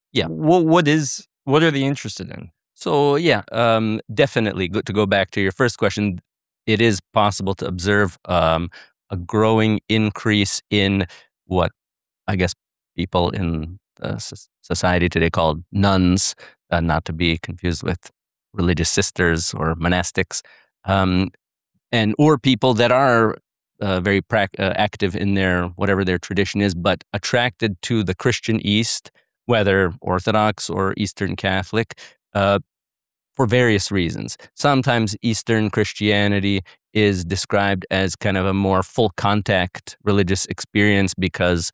Yeah. What are they interested in? So yeah, definitely. To go back to your first question, it is possible to observe a growing increase in what I guess people in society today call nuns, not to be confused with religious sisters or monastics, um, and or people that are very active in their whatever their tradition is, but attracted to the Christian East, whether Orthodox or Eastern Catholic. For various reasons. Sometimes Eastern Christianity is described as kind of a more full contact religious experience because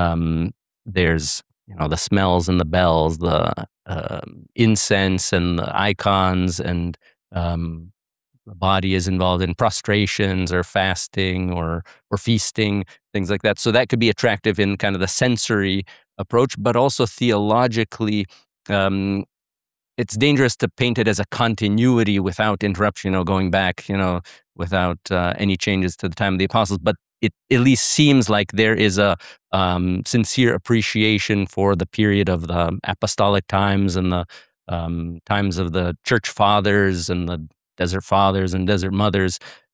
there's the smells and the bells, the incense and the icons, and the body is involved in prostrations or fasting or feasting, things like that. So that could be attractive in kind of the sensory approach, but also theologically. Um, it's dangerous to paint it as a continuity without interruption, going back, without any changes to the time of the apostles. But it at least seems like there is a sincere appreciation for the period of the apostolic times and the times of the church fathers and the desert fathers and desert mothers,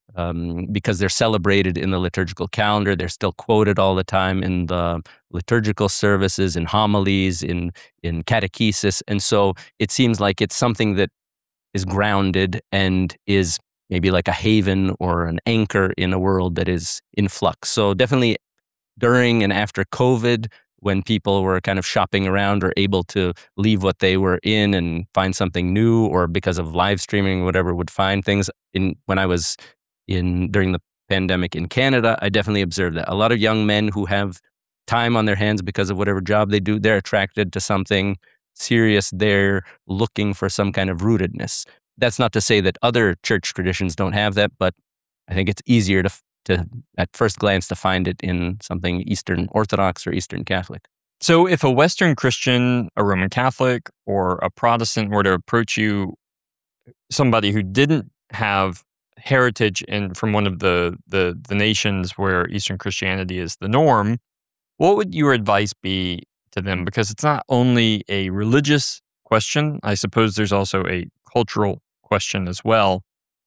because they're celebrated in the liturgical calendar. They're still quoted all the time in the liturgical services, in homilies, in catechesis. And so it seems like it's something that is grounded and is maybe like a haven or an anchor in a world that is in flux. So definitely during and after COVID, when people were kind of shopping around or able to leave what they were in and find something new, or because of live streaming, whatever, would find things. When I was during the pandemic in Canada, I definitely observed that a lot of young men who have time on their hands because of whatever job they do, they're attracted to something serious. They're looking for some kind of rootedness. That's not to say that other church traditions don't have that, but I think it's easier to at first glance to find it in something Eastern Orthodox or Eastern Catholic. So if a Western Christian, a Roman Catholic, or a Protestant were to approach you, somebody who didn't have heritage from one of the nations where Eastern Christianity is the norm, what would your advice be to them? Because it's not only a religious question. I suppose there's also a cultural question as well.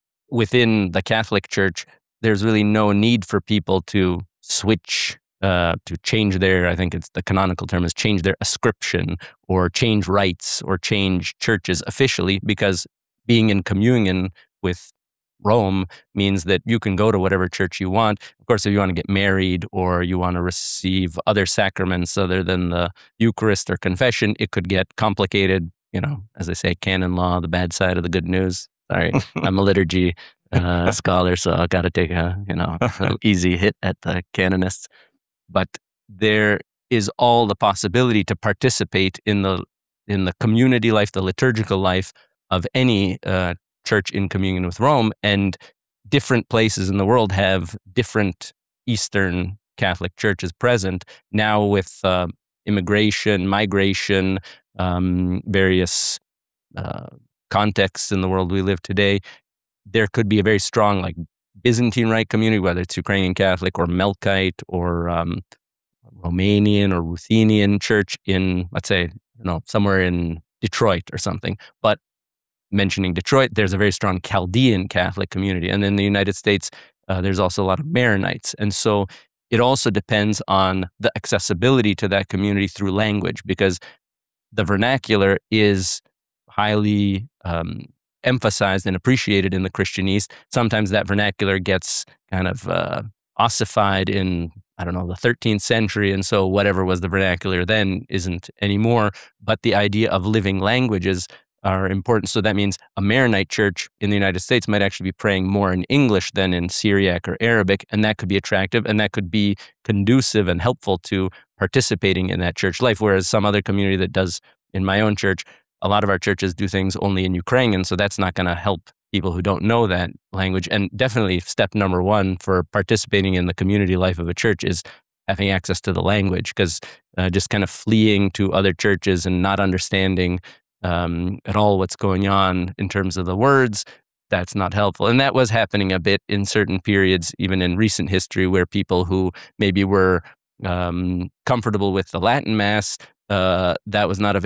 Within the Catholic Church, there's really no need for people to switch, to change I think it's the canonical term is change their ascription or change rites or change churches officially, because being in communion with Rome means that you can go to whatever church you want. Of course, if you want to get married or you want to receive other sacraments other than the Eucharist or confession, it could get complicated. As they say, canon law, the bad side of the good news. Sorry, I'm a liturgy scholar, so I got to take a easy hit at the canonists. But there is all the possibility to participate in the community life, the liturgical life of any church in communion with Rome, and different places in the world have different Eastern Catholic churches present now with immigration, migration, various contexts in the world we live today. There could be a very strong Byzantine Rite community, whether it's Ukrainian Catholic or Melkite or Romanian or Ruthenian church in, let's say, somewhere in Detroit or something. But mentioning Detroit, there's a very strong Chaldean Catholic community. And in the United States, there's also a lot of Maronites. And so it also depends on the accessibility to that community through language, because the vernacular is highly emphasized and appreciated in the Christian East. Sometimes that vernacular gets kind of ossified in, the 13th century. And so whatever was the vernacular then isn't anymore. But the idea of living languages are important. So that means a Maronite church in the United States might actually be praying more in English than in Syriac or Arabic, and that could be attractive, and that could be conducive and helpful to participating in that church life. Whereas some other community that does, in my own church, a lot of our churches do things only in Ukrainian, so that's not going to help people who don't know that language. And definitely step number one for participating in the community life of a church is having access to the language, because just kind of fleeing to other churches and not understanding at all what's going on in terms of the words, that's not helpful. And that was happening a bit in certain periods, even in recent history, where people who maybe were comfortable with the Latin Mass, that was not available